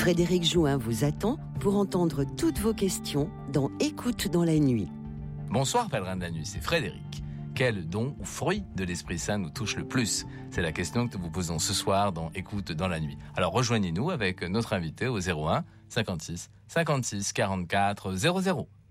Frédéric Jouin vous attend pour entendre toutes vos questions dans Écoute dans la nuit. Bonsoir pèlerin de la nuit, c'est Frédéric. Quel don ou fruit de l'Esprit Saint nous touche le plus? C'est la question que nous vous posons ce soir dans Écoute dans la nuit. Alors rejoignez-nous avec notre invité au 01 56 56 44 00.